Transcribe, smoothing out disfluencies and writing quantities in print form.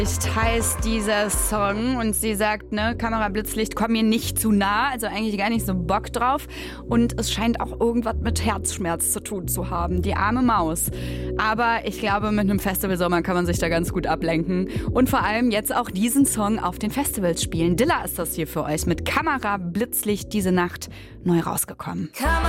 Heißt dieser Song und sie sagt, ne, Kamera, Blitzlicht, komm mir nicht zu nah, also eigentlich gar nicht so Bock drauf und es scheint auch irgendwas mit Herzschmerz zu tun zu haben, die arme Maus. Aber ich glaube, mit einem Festivalsommer kann man sich da ganz gut ablenken und vor allem jetzt auch diesen Song auf den Festivals spielen. Dilla ist das hier für euch mit Kamera, Blitzlicht, diese Nacht neu rausgekommen. Kamera.